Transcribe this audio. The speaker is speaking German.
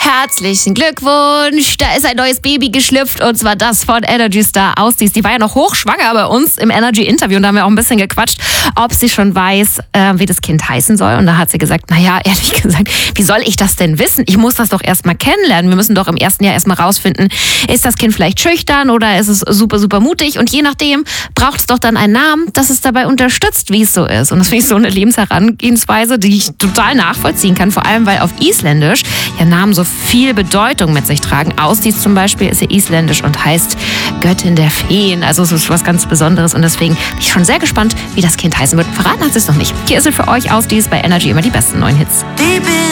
Herzlichen Glückwunsch, da ist ein neues Baby geschlüpft und zwar das von Energy Star Ausdies. Die war ja noch hochschwanger bei uns im Energy-Interview und da haben wir auch ein bisschen gequatscht, ob sie schon weiß, wie das Kind heißen soll. Und da hat sie gesagt, naja, ehrlich gesagt, wie soll ich das denn wissen? Ich muss das doch erstmal kennenlernen. Wir müssen doch im ersten Jahr erstmal rausfinden, ist das Kind vielleicht schüchtern oder ist es super, super mutig? Und je nachdem braucht es doch dann einen Namen, das es dabei unterstützt, wie es so ist. Und das finde ich so eine Lebensherangehensweise, die ich total nachvollziehen kann, vor allem weil auf Isländisch ja Namen so viel Bedeutung mit sich tragen. Ausdies zum Beispiel ist ja isländisch und heißt Göttin der Feen. Also es ist was ganz Besonderes und deswegen bin ich schon sehr gespannt, wie das Kind heißen wird. Verraten hat sie es noch nicht. Hier ist es für euch Ausdies bei Energy immer die besten neuen Hits.